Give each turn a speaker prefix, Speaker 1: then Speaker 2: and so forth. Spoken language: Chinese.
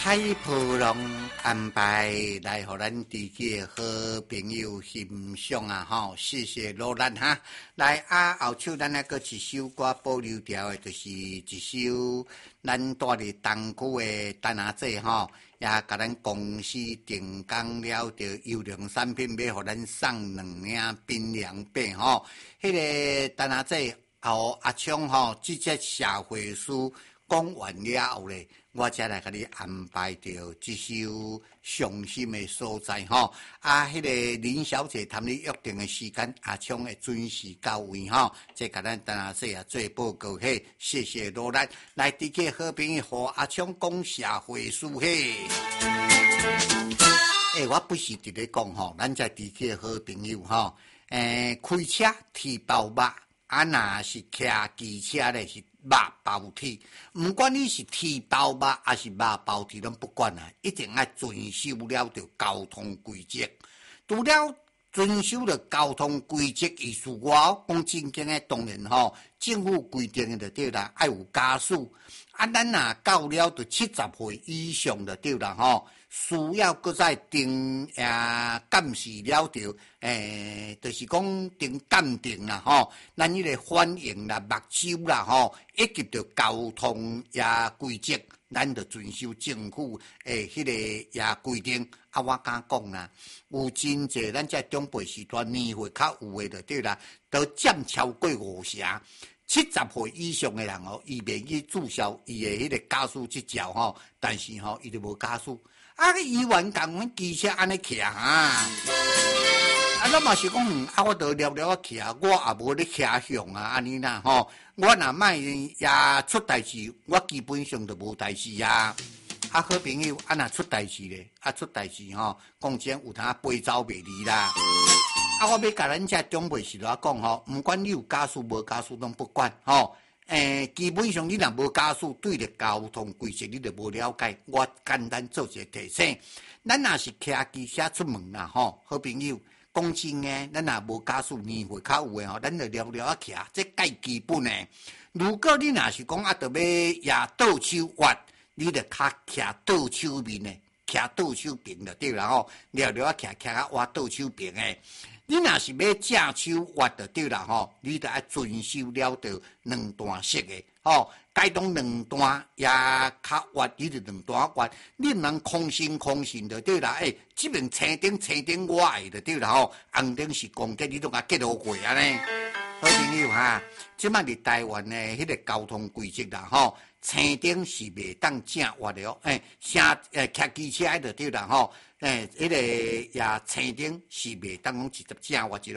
Speaker 1: 海普龙安排来互咱自己的好朋友欣赏啊！吼，谢谢罗兰哈。来啊，后首咱那个一首歌保留掉的，就是一首咱住伫东区的丹阿姐吼，也甲咱公司定岗了着优良产品，要互咱送2领冰凉被吼。迄个丹阿姐后阿昌吼，即只社会事讲完了后咧。我才来甲你安排着这首伤心的所在吼，迄个林小姐谈你约定的时间，阿昌会准时到位吼。这甲咱丹阿姐啊做报告嘿，谢谢罗兰来伫个好朋友和阿昌讲社会事嘿。我不是伫咧讲吼，咱在伫个好朋友吼，开车提包肉，若是骑机车咧是。肉包铁，唔管你是铁包肉还是肉包铁，拢不管啊，一定要遵守了着交通规则。除了遵守了交通规则意思外，讲正经的当然吼，政府规定的就对啦，要有加速。咱若到了着70岁以上就对啦吼，需要搁再定监视了着，就是讲定鉴定啦吼，咱迄个反应啦、目睭啦吼，以及着交通规则，咱着遵守政府迄个规定。我敢讲啦，有真济咱这中辈时段年岁较有诶就对啦，都占超过50%。70岁以上的人哦，伊袂去注销伊的迄个加速执照吼，但是吼伊就无加速。议员共阮机车安尼骑咱嘛是讲，我都聊聊骑，我也无咧骑向安尼啦吼。我若莫出代志，我基本上就无代志啊。好朋友，若出代志咧，出代志吼，讲真有通飞走袂离啦。我要甲咱这长辈时代讲吼，毋管你有加速无加速，拢不管吼。基本上你若无加速，对着交通规则你就无了解。我简单做一个提醒，咱若是骑机车出门啦吼，好朋友，讲真诶，咱若无加速，年岁较有诶吼，咱就聊聊骑，这介基本诶。如果你若是讲着要倒手挖，你就较骑倒手面诶，骑倒手边就对啦吼，聊聊骑啊挖倒手边诶。你若是要正手挖就对啦吼，你就要遵守了着2段式的吼，该当2段也较挖，你就2段挖，你毋通空心就对啦。这边青顶歪就对啦吼，红顶是公鸡，你都甲结好过安尼。好朋友哈，即摆伫台湾的迄个交通规则啦吼，青顶是袂当正挖的哦。骑机车就对啦吼。迄个青顶是袂当讲直接正挖